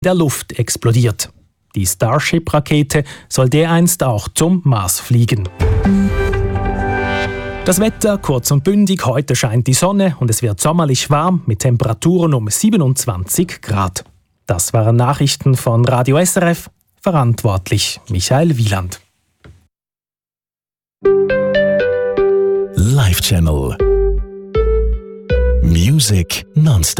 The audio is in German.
der Luft explodiert. Die Starship-Rakete soll dereinst auch zum Mars fliegen. Das Wetter kurz und bündig, heute scheint die Sonne und es wird sommerlich warm mit Temperaturen um 27 Grad. Das waren Nachrichten von Radio SRF, verantwortlich Michael Wieland. Live Channel Music nonstop.